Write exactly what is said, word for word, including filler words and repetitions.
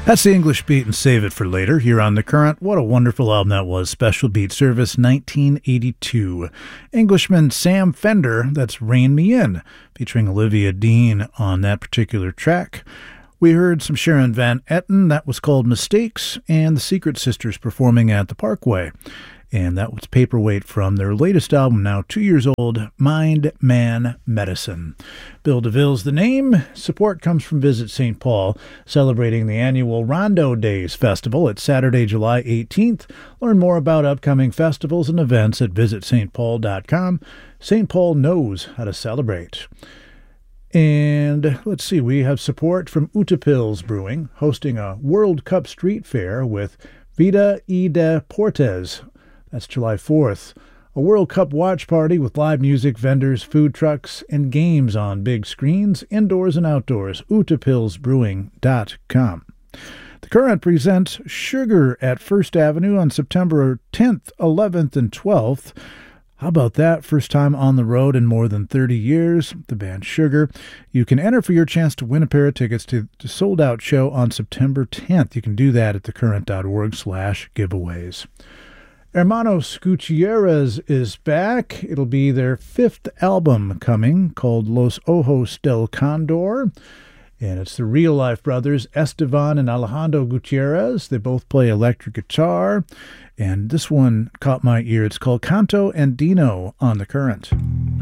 That's the English Beat and Save It for Later here on The Current. What a wonderful album that was. Special Beat Service nineteen eighty-two. Englishman Sam Fender, that's Rein Me In, featuring Olivia Dean on that particular track. We heard some Sharon Van Etten, that was called Mistakes, and the Secret Sisters performing at the Parkway. And that was Paperweight from their latest album, now two years old, Mind, Man, Medicine. Bill DeVille's the name. Support comes from Visit Saint Paul, celebrating the annual Rondo Days Festival. It's Saturday, July eighteenth. Learn more about upcoming festivals and events at visit st paul dot com. Saint Paul knows how to celebrate. And let's see, we have support from Utapils Brewing, hosting a World Cup street fair with Vida y Deportes. That's July fourth. A World Cup watch party with live music, vendors, food trucks, and games on big screens, indoors and outdoors. utapils brewing dot com. The Current presents Sugar at First Avenue on September tenth, eleventh, and twelfth. How about that? First time on the road in more than thirty years. The band Sugar. You can enter for your chance to win a pair of tickets to the sold-out show on September tenth. You can do that at thecurrent.org slash giveaways. Hermanos Gutierrez is back. It'll be their fifth album coming, called Los Ojos del Condor. And it's the real-life brothers, Estevan and Alejandro Gutierrez. They both play electric guitar. And this one caught my ear. It's called Canto Andino on The Current.